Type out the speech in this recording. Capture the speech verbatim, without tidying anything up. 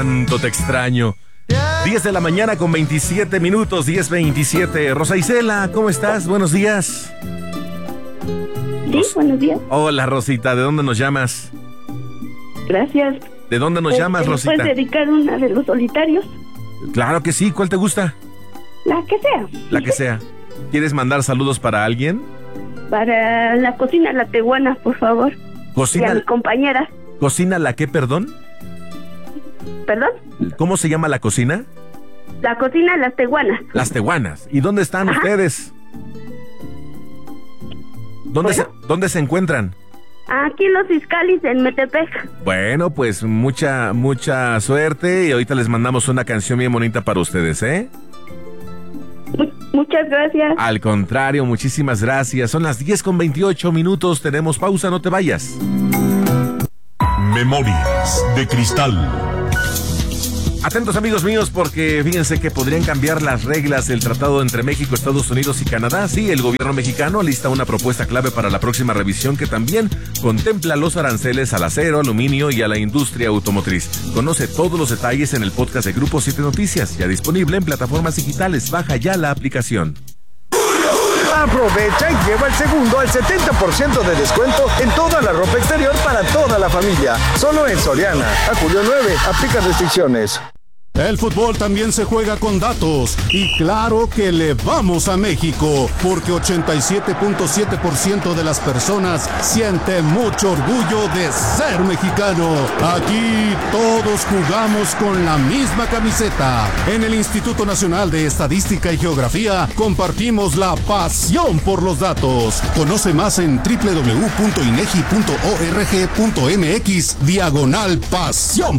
cuánto te extraño. diez de la mañana con veintisiete minutos, diez veintisiete. Rosa Isela, ¿cómo estás? Buenos días. Sí, Ros- buenos días. Hola, Rosita, ¿de dónde nos llamas? Gracias. ¿De dónde nos Eh, llamas, ¿me Rosita? ¿Puedes dedicar una de los solitarios? Claro que sí, ¿cuál te gusta? La que sea. La que sea. ¿Quieres mandar saludos para alguien? Para la cocina La Tehuana, por favor. Cocina, y a mi compañera. ¿Cocina la qué, perdón? ¿Perdón? ¿Cómo se llama la cocina? La cocina Las Tehuanas. Las Tehuanas. ¿Y dónde están Ajá. ustedes? ¿Dónde, Bueno. se, ¿Dónde se encuentran? Aquí en Los Fiscalis, en Metepec. Bueno, pues mucha, mucha suerte y ahorita les mandamos una canción bien bonita para ustedes, ¿eh? Mu- muchas gracias. Al contrario, muchísimas gracias. Son las diez con veintiocho minutos, tenemos pausa, no te vayas. Memorias de Cristal. Atentos, amigos míos, porque fíjense que podrían cambiar las reglas del tratado entre México, Estados Unidos y Canadá. Sí, el gobierno mexicano alista una propuesta clave para la próxima revisión que también contempla los aranceles al acero, aluminio y a la industria automotriz. Conoce todos los detalles en el podcast de Grupo siete Noticias, ya disponible en plataformas digitales. Baja ya la aplicación. Aprovecha y lleva el segundo al setenta por ciento de descuento en toda la ropa exterior para toda la familia. Solo en Soriana. A julio nueve. Aplica restricciones. El fútbol también se juega con datos y claro que le vamos a México porque ochenta y siete punto siete por ciento de las personas siente mucho orgullo de ser mexicano. Aquí todos jugamos con la misma camiseta. En el Instituto Nacional de Estadística y Geografía compartimos la pasión por los datos. Conoce más en doble u doble u doble u punto inegi punto org punto mx diagonal pasión